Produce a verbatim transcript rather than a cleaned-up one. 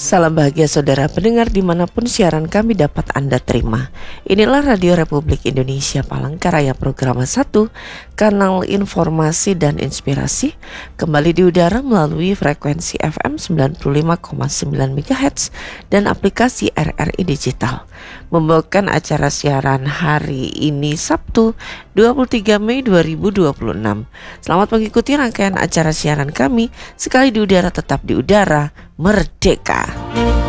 Salam bahagia saudara pendengar dimanapun siaran kami dapat Anda terima. Inilah Radio Republik Indonesia Palangkaraya Programa satu, kanal informasi dan inspirasi, kembali di udara melalui frekuensi F M sembilan puluh lima koma sembilan megahertz dan aplikasi R R I Digital. Membawakan acara siaran hari ini Sabtu dua puluh tiga Mei dua ribu dua puluh enam. Selamat mengikuti rangkaian acara siaran kami, sekali di udara tetap di udara, merdeka.